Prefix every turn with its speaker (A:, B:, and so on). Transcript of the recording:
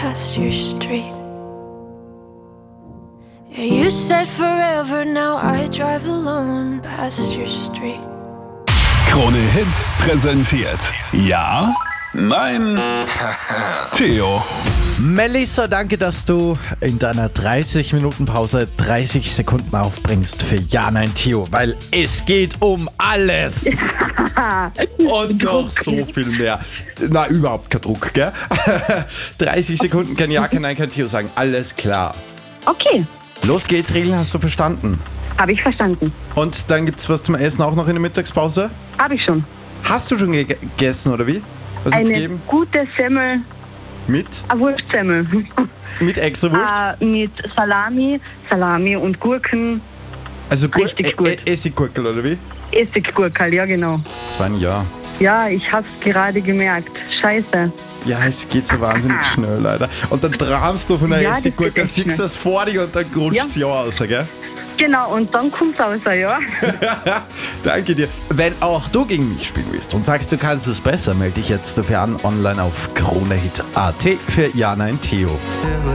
A: past your street. Yeah, you said forever, now I drive alone past your street.
B: Krone Hits präsentiert. Ja? Nein? Theo.
C: Melissa, danke, dass du in deiner 30-Minuten-Pause 30 Sekunden aufbringst für Ja, Nein, Theo, weil es geht um alles. Und noch so viel mehr. Na, überhaupt kein Druck, gell? 30 Sekunden kann Ja, kein Nein, kein Theo sagen. Alles klar.
D: Okay,
C: Los geht's, Regeln hast du verstanden.
D: habe ich verstanden.
C: Und dann gibt's was zum Essen auch noch in der Mittagspause?
D: Habe ich schon.
C: Hast du schon gegessen, oder wie? Was wird's
D: Eine
C: geben?
D: gute Semmel,
C: Mit?
D: eine Wurstsemmel.
C: Mit extra Wurst?
D: Mit Salami und Gurken.
C: Also
D: richtig gut.
C: Essiggurkel, oder wie?
D: Essiggurkel, ja genau.
C: Das war ein Ja.
D: Ja, ich hab's gerade gemerkt. Scheiße.
C: Ja, es geht so wahnsinnig schnell, leider. Und dann tramst du von der
D: Ja, das
C: Essiggurke
D: geht
C: und
D: echt
C: ziehst
D: schnell.
C: das vor dich und dann rutscht es ja raus, gell?
D: Genau, und dann kommt's raus, ja.
C: Danke dir. Wenn auch du gegen mich spielen willst und sagst, du kannst es besser, melde dich jetzt dafür an, online auf KroneHit.at für Ja, Nein, Theo.